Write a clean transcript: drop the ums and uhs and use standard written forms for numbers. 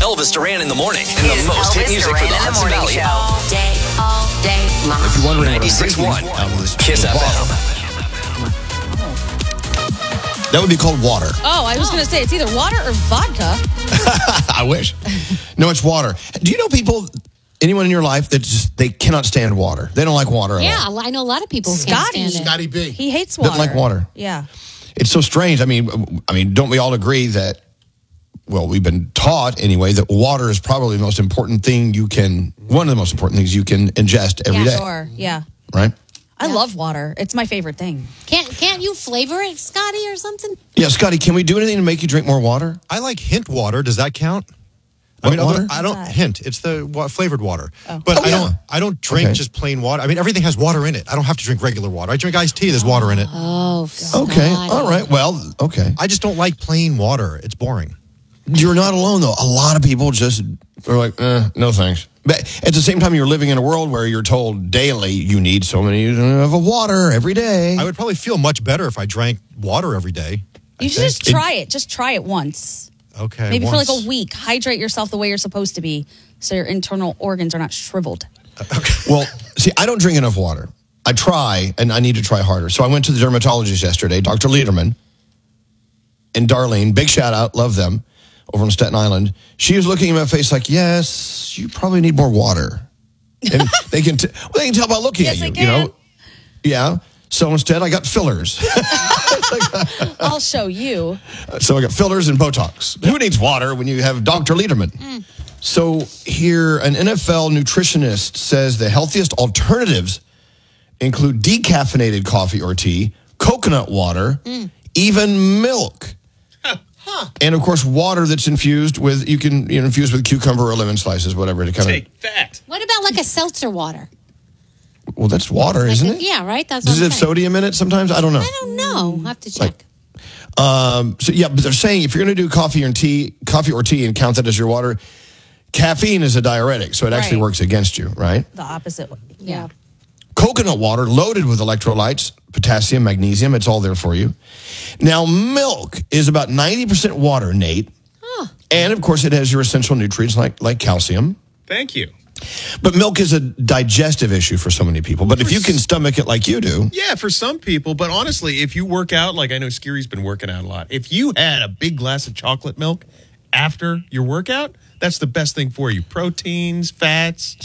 Elvis Duran in the morning. And the most hit music for the Hudson Valley. Show. All day long. If you're wondering, 96.1 Kiss FM. That would be called water. Oh, I was going to say it's either water or vodka. I wish. No, it's water. Do you know people, anyone in your life that just, they cannot stand water? They don't like water at all. Yeah, I know a lot of people who can't Scotty. stand it. Scotty B. He hates water. Doesn't like water. Yeah. It's so strange. I mean, don't we all agree that, well, we've been taught anyway, that water is probably the most important thing one of the most important things you can ingest every day. Sure. Yeah. Right? I love water. It's my favorite thing. Can't you flavor it, Scotty, or something? Yeah, Scotty, can we do anything to make you drink more water? I like hint water. Does that count? What water? I don't hint. It's the flavored water. Oh. But Oh, I don't drink Okay. just plain water. I mean, everything has water in it. I don't have to drink regular water. I drink iced tea. There's water in it. Oh, Scotty. Okay. All right. Well, okay. I just don't like plain water. It's boring. You're not alone, though. A lot of people just are like, no thanks. But at the same time, you're living in a world where you're told daily you need so many of water every day. I would probably feel much better if I drank water every day. You should just try it. Just try it once. Okay. Maybe once. for like a week. Hydrate yourself the way you're supposed to be so your internal organs are not shriveled. Well, see, I don't drink enough water. I try, and I need to try harder. So I went to the dermatologist yesterday, Dr. Lederman and Darlene. Big shout out. Love them. Over on Staten Island. She was looking at my face like, yes, you probably need more water. And they can tell by looking Yes, at you, I you know? can. Yeah. So instead, I got fillers. I'll show you. So I got fillers and Botox. Who needs water when you have Dr. Lederman? So here, an NFL nutritionist says the healthiest alternatives include decaffeinated coffee or tea, coconut water, even milk. And of course, water that's infused with infuse with cucumber or lemon slices, whatever to kind Take that. What about like a seltzer water? of. Well, that's water, isn't it? Yeah, right. That's Does what it I'm have saying. sodium in it? Sometimes I don't know. I don't know. I'll have to check. So yeah, but they're saying if you're going to do coffee or tea, and count that as your water, caffeine is a diuretic, so it actually Right. works against you, right? The opposite. Yeah. Coconut water loaded with electrolytes, potassium, magnesium, it's all there for you. Now, milk is about 90% water, Nate. And, of course, it has your essential nutrients like calcium. Thank you. But milk is a digestive issue for so many people. But if you can stomach it like you do, Yeah, for some people. But honestly, if you work out, like I know Skeery's been working out a lot, if you had a big glass of chocolate milk after your workout, that's the best thing for you. Proteins, fats.